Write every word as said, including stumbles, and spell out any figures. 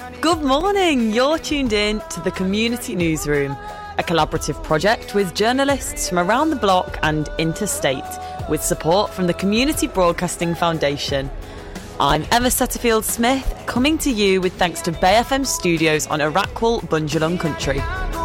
Good morning, you're tuned in to the Community Newsroom, a collaborative project with journalists from around the block and interstate, with support from the Community Broadcasting Foundation. I'm Emma Setterfield-Smith, coming to you with thanks to Bay F M Studios on Arakwal, Bundjalung Country.